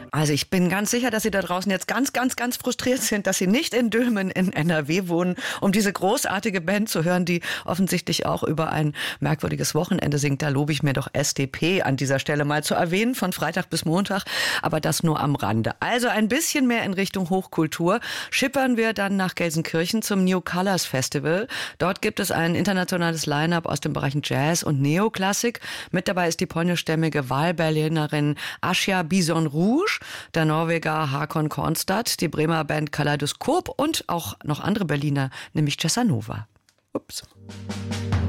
Also ich bin ganz sicher, dass Sie da draußen jetzt ganz, ganz, ganz frustriert sind, dass Sie nicht in Dülmen in NRW wohnen, um diese großartige Band zu hören, die offensichtlich auch über ein merkwürdiges Wochenende singt. Da lobe ich mir doch SDP an dieser Stelle mal zu erwähnen, von Freitag bis Montag, aber das nur am Rande. Also ein bisschen mehr in Richtung Hochkultur. Schippern wir dann nach Gelsenkirchen zum New Colors Festival. Dort gibt es ein internationales Line-up aus den Bereichen Jazz und Neoklassik. Mit dabei ist die polnischstämmige Wahlberlinerin Asia Bison Rouge, der Norweger Hakon Kornstad, die Bremer Band Kaleidoskop und auch noch andere Berliner, nämlich Cessanova. Ups.